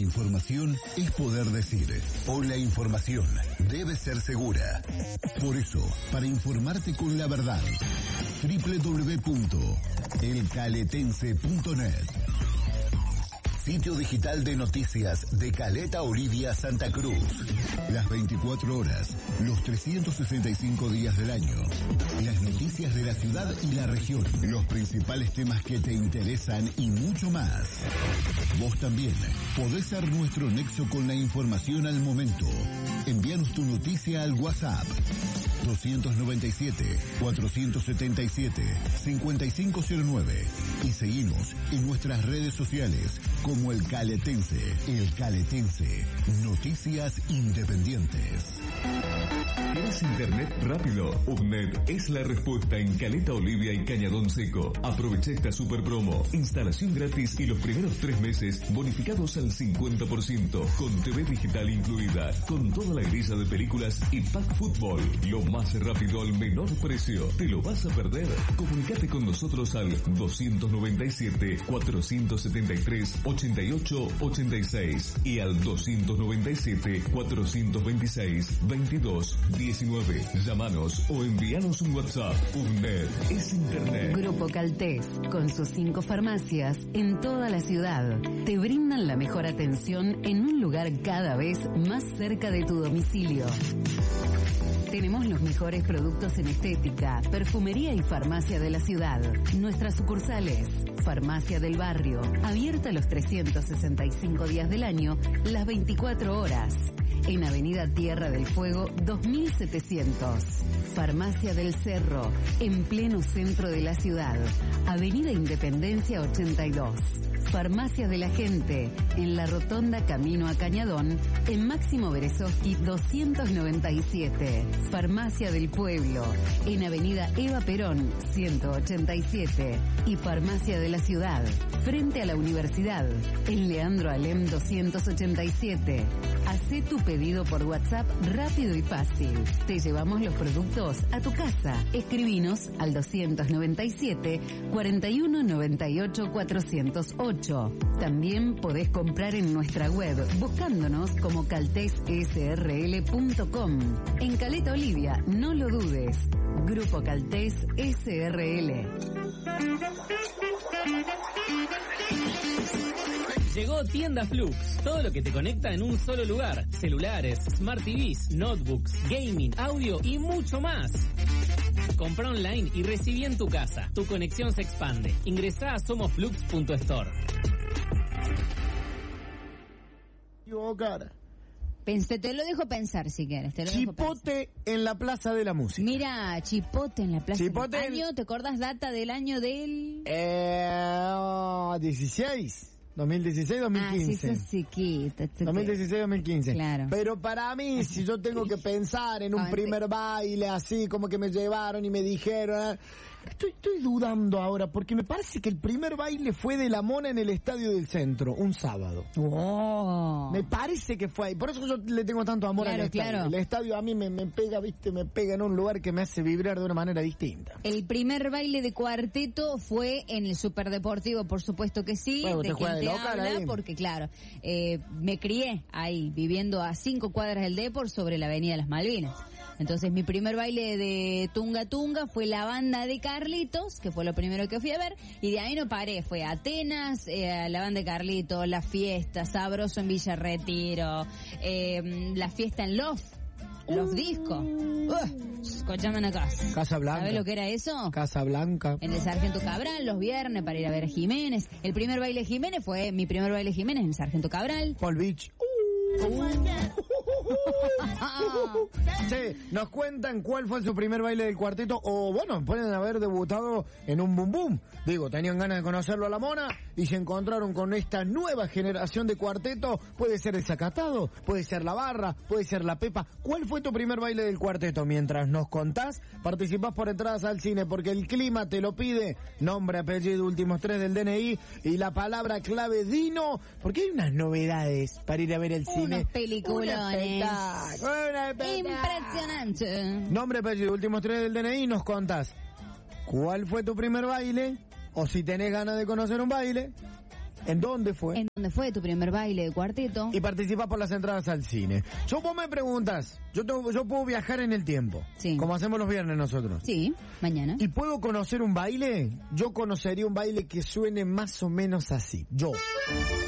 información es poder decir, hoy la información debe ser segura. Por eso, para informarte con la verdad, www.elcaletense.net, sitio digital de noticias de Caleta Olivia, Santa Cruz. Las 24 horas, los 365 días del año. Las noticias de la ciudad y la región. Los principales temas que te interesan y mucho más. Vos también podés ser nuestro nexo con la información al momento. Envíanos tu noticia al WhatsApp 297-477-5509 y seguinos en nuestras redes sociales como El Caletense. El Caletense, noticias independientes. ¿Quieres internet rápido? UBNET es la respuesta en Caleta Olivia y Cañadón Seco. Aprovecha esta super promo. Instalación gratis y los primeros 3 meses bonificados al 50%. Con TV digital incluida. Con toda la grilla de películas y pack fútbol. Lo más rápido al menor precio. ¿Te lo vas a perder? Comunicate con nosotros al 297-473-8886 y al 297-426-2219. Llámanos o envíanos un WhatsApp. UNED es internet. Grupo Caltés, con sus 5 farmacias en toda la ciudad, te brindan la mejor atención en un lugar cada vez más cerca de tu domicilio. Tenemos los mejores productos en estética, perfumería y farmacia de la ciudad. Nuestras sucursales: Farmacia del Barrio, abierta los 365 días del año, las 24 horas. En Avenida Tierra del Fuego 2700. Farmacia del Cerro, en pleno centro de la ciudad. Avenida Independencia 82. Farmacia de la Gente, en la Rotonda Camino a Cañadón, en Máximo Berezovsky 297. Farmacia del Pueblo, en Avenida Eva Perón 187. Y Farmacia de la Ciudad, frente a la Universidad, en Leandro Alem 287. Hacé tu pedido por WhatsApp rápido y fácil. Te llevamos los productos a tu casa. Escribinos al 297 41 98 408. También podés comprar en nuestra web buscándonos como caltessrl.com. En Caleta Olivia, no lo dudes. Grupo Caltés SRL. Llegó Tienda Flux, todo lo que te conecta en un solo lugar. Celulares, Smart TVs, notebooks, gaming, audio y mucho más. Compra online y recibí en tu casa. Tu conexión se expande. Ingresá a somosflux.store. Te lo dejo pensar si quieres. Chipote en la Plaza de la Música. Mira, Chipote en la Plaza de la Música. ¿Te acordás data del año del...? 16. 2016-2015. Ah, sí, sos chiquita. 2016-2015. Claro. Pero para mí, si yo tengo que pensar en un primer baile así, como que me llevaron y me dijeron... Estoy dudando ahora, porque me parece que el primer baile fue de La Mona en el Estadio del Centro, un sábado. Oh. Me parece que fue ahí. Por eso yo le tengo tanto amor al estadio. Claro. El estadio a mí me pega, me pega en un lugar que me hace vibrar de una manera distinta. El primer baile de cuarteto fue en el Superdeportivo, por supuesto que sí. Bueno, ¿de quien te habla? Ahí. Porque claro, me crié ahí, viviendo a 5 cuadras del Depor sobre la Avenida de las Malvinas. Entonces mi primer baile de Tunga Tunga fue la banda de Carlitos, que fue lo primero que fui a ver, y de ahí no paré, fue a Atenas, la banda de Carlitos, la fiesta, Sabroso en Villa Retiro, la fiesta en Love Disco. Escuchame una casa. Casa Blanca. ¿Sabés lo que era eso? Casa Blanca. En el Sargento Cabral, los viernes, para ir a ver a Jiménez. El primer baile de Jiménez fue mi primer baile de Jiménez en el Sargento Cabral. Paul Beach. Sí, nos cuentan cuál fue su primer baile del cuarteto, o bueno, pueden haber debutado en un Bum Bum. Digo, tenían ganas de conocerlo a La Mona y se encontraron con esta nueva generación de cuarteto. Puede ser el Zacatado, puede ser la Barra, puede ser la Pepa. ¿Cuál fue tu primer baile del cuarteto? Mientras nos contás, participás por entradas al cine, porque el clima te lo pide. Nombre, apellido, últimos 3 del DNI y la palabra clave Dino, porque hay unas novedades para ir a ver el cine. Unos peliculones. Impresionante. Nombre, apellido, últimos 3 del DNI, nos contás cuál fue tu primer baile, o si tenés ganas de conocer un baile, ¿En dónde fue? ¿En dónde fue tu primer baile de cuarteto? Y participás por las entradas al cine. Vos me preguntas, yo puedo viajar en el tiempo, Sí. como hacemos los viernes nosotros. Sí, mañana. ¿Y puedo conocer un baile? Yo conocería un baile que suene más o menos así. Yo.